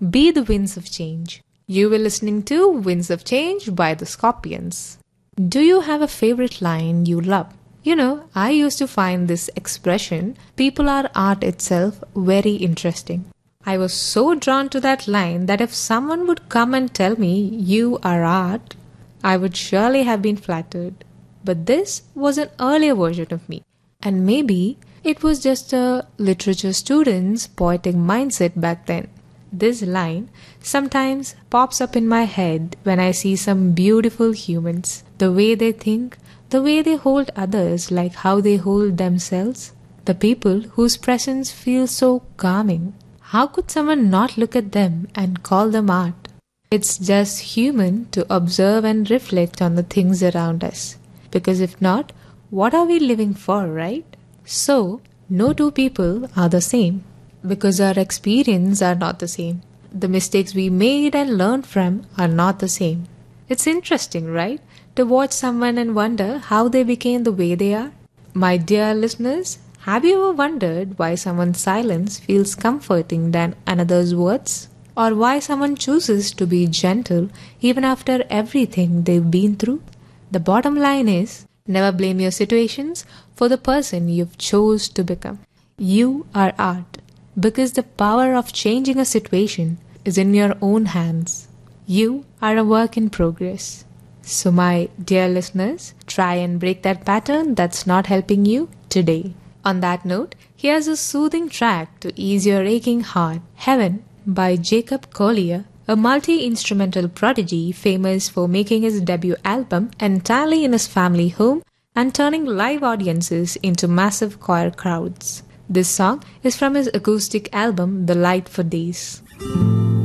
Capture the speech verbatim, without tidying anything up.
Be the winds of change. You were listening to Winds of Change by the Scorpions. Do you have a favorite line you love? You know, I used to find this expression, people are art itself, very interesting. I was so drawn to that line that if someone would come and tell me, you are art, I would surely have been flattered. But this was an earlier version of me. And maybe it was just a literature student's poetic mindset back then. This line sometimes pops up in my head when I see some beautiful humans. The way they think, the way they hold others like how they hold themselves. The people whose presence feels so calming. How could someone not look at them and call them art? It's just human to observe and reflect on the things around us. Because if not, what are we living for, right? So, no two people are the same. Because our experiences are not the same. The mistakes we made and learned from are not the same. It's interesting, right? To watch someone and wonder how they became the way they are. My dear listeners, have you ever wondered why someone's silence feels comforting than another's words? Or why someone chooses to be gentle even after everything they've been through? The bottom line is, never blame your situations for the person you've chose to become. You are art. Because the power of changing a situation is in your own hands. You are a work in progress. So my dear listeners, try and break that pattern that's not helping you today. On that note, here's a soothing track to ease your aching heart, Heaven by Jacob Collier, a multi-instrumental prodigy famous for making his debut album entirely in his family home and turning live audiences into massive choir crowds. This song is from his acoustic album The Light for Days.